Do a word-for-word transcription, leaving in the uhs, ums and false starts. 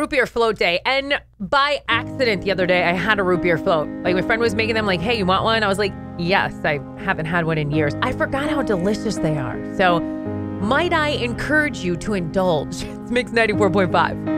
root beer float day. And by accident the other day, I had a root beer float. Like my friend was making them like, hey, you want one? I was like, yes, I haven't had one in years. I forgot how delicious they are. So might I encourage you to indulge? It's Mix ninety-four point five.